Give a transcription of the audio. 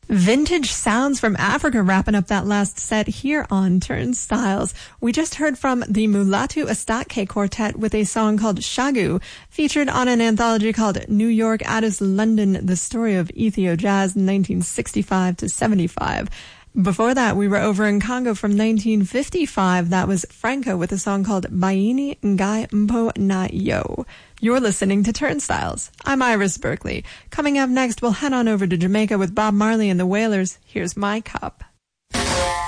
Vintage sounds from Africa wrapping up that last set here on Turnstiles. We just heard from the Mulatu Astatke Quartet with a song called Shagu, featured on an anthology called New York, Addis, London, The Story of Ethio Jazz 1965 to 75. Before that, we were over in Congo from 1955. That was Franco with a song called Baini Ngai Mpo Na Yo. You're listening to Turnstiles. I'm Iris Berkeley. Coming up next, we'll head on over to Jamaica with Bob Marley and the Wailers. Here's My Cup.